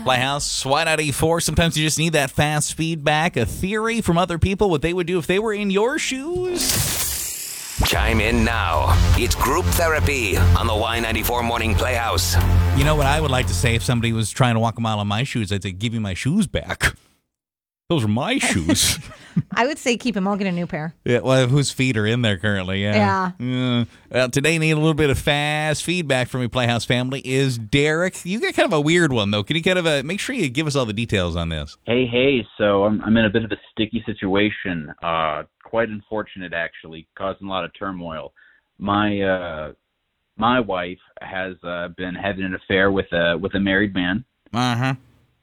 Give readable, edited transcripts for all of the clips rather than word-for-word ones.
Playhouse, Y94. Sometimes you just need that fast feedback, a theory from other people, what they would do if they were in your shoes. Chime in now. It's Group Therapy on the Y94 Morning Playhouse. You know what I would like to say if somebody was trying to walk a mile in my shoes? I'd say, give me my shoes back. Those are my shoes. I would say keep him. I'll get a new pair. Yeah, well, whose feet are in there currently? Yeah. Today, need a little bit of fast feedback from your Playhouse family. Is Derek? You got kind of a weird one, though. Can you kind of make sure you give us all the details on this? Hey. So I'm in a bit of a sticky situation. Quite unfortunate, actually, causing a lot of turmoil. My wife has been having an affair with a married man. Uh-huh.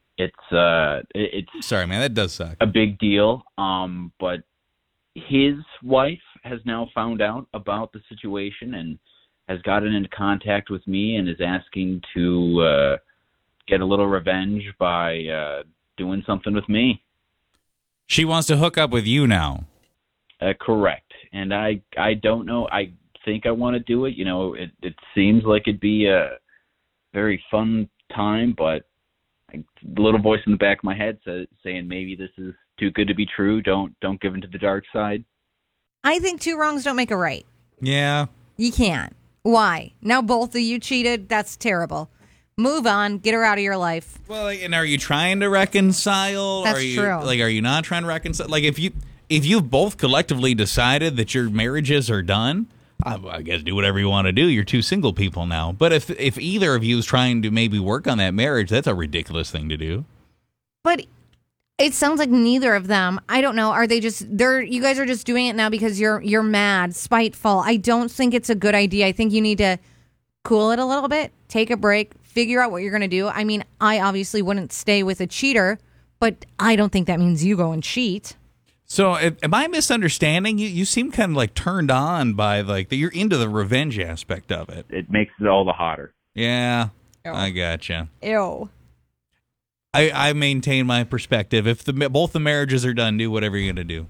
It's sorry, man, that does suck. a big deal. But his wife has now found out about the situation and has gotten into contact with me and is asking to get a little revenge by doing something with me. She wants to hook up with you now. Correct. And I don't know. I think I want to do it. You know, it seems like it'd be a very fun time, but the little voice in the back of my head saying maybe this is too good to be true. Don't give into the dark side. I think two wrongs don't make a right. Yeah. You can't. Why? Now both of you cheated? That's terrible. Move on. Get her out of your life. Well, and are you trying to reconcile? That's true. Are you not trying to reconcile? Like, if you've both collectively decided that your marriages are done, I guess do whatever you want to do. You're two single people now. But if either of you is trying to maybe work on that marriage, that's a ridiculous thing to do. But it sounds like neither of them. I don't know. Are they just you guys are just doing it now because you're mad, spiteful. I don't think it's a good idea. I think you need to cool it a little bit, take a break, figure out what you're going to do. I mean, I obviously wouldn't stay with a cheater, but I don't think that means you go and cheat. So, am I misunderstanding? You seem kind of like turned on by you're into the revenge aspect of it. It makes it all the hotter. Yeah, Ew. I gotcha. Ew. I maintain my perspective. If both the marriages are done, do whatever you're going to do.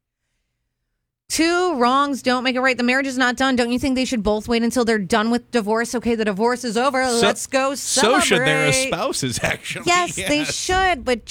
Two wrongs don't make it right. The marriage is not done. Don't you think they should both wait until they're done with divorce? Okay, the divorce is over. Let's go celebrate. So should their spouses, actually. Yes, they should, but